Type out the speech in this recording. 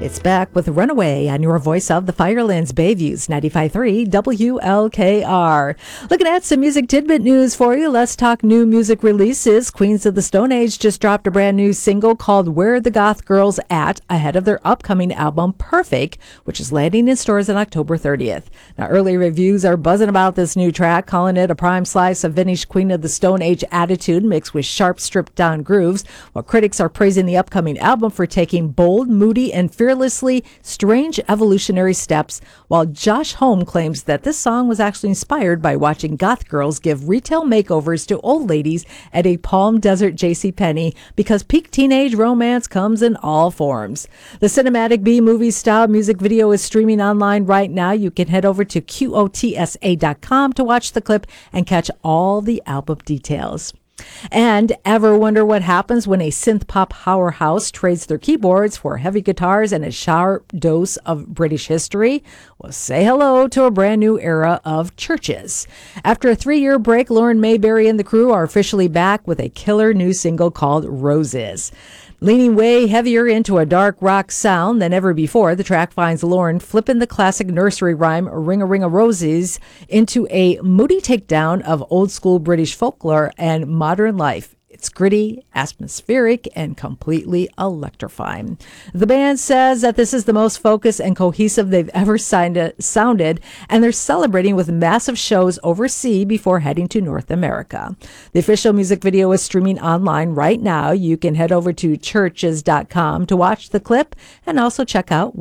It's back with Runaway on your voice of the Firelands, Bayviews 95.3 WLKR. Looking at some music tidbit news for you. Let's talk new music releases. Queens of the Stone Age just dropped a brand new single called Where the Goth Girls At ahead of their upcoming album Perfect, which is landing in stores on October 30th. Now, early reviews are buzzing about this new track, calling it a prime slice of vintage Queen of the Stone Age attitude mixed with sharp, stripped-down grooves, while critics are praising the upcoming album for taking bold, moody, and fearlessly strange evolutionary steps, while Josh Homme claims that this song was actually inspired by watching goth girls give retail makeovers to old ladies at a Palm Desert JCPenney because peak teenage romance comes in all forms. The cinematic B-movie style music video is streaming online right now. You can head over to QOTSA.com to watch the clip and catch all the album details. And ever wonder what happens when a synth pop powerhouse trades their keyboards for heavy guitars and a sharp dose of British history? Well, say hello to a brand new era of churches. After a 3-year break, Lauren Mayberry and the crew are officially back with a killer new single called Roses. Leaning way heavier into a dark rock sound than ever before, the track finds Lauren flipping the classic nursery rhyme Ring-a-Ring-a-Roses into a moody takedown of old-school British folklore and modern life. It's gritty, atmospheric, and completely electrifying. The band says that this is the most focused and cohesive they've ever sounded, and they're celebrating with massive shows overseas before heading to North America. The official music video is streaming online right now. You can head over to churches.com to watch the clip and also check out